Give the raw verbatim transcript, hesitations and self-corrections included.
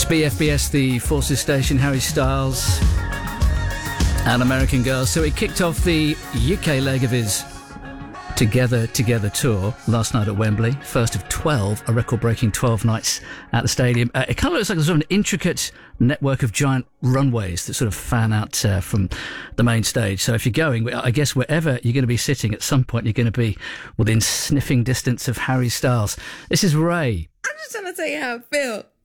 B F B S, the Forces Station, Harry Styles and American Girls. So he kicked off the U K leg of his Together Together tour last night at Wembley. First of twelve, a record-breaking twelve nights at the stadium. Uh, it kind of looks like a sort of an intricate network of giant runways that sort of fan out uh, from the main stage. So if you're going, I guess wherever you're going to be sitting, at some point you're going to be within sniffing distance of Harry Styles. This is Ray. I'm just trying to tell you how I feel.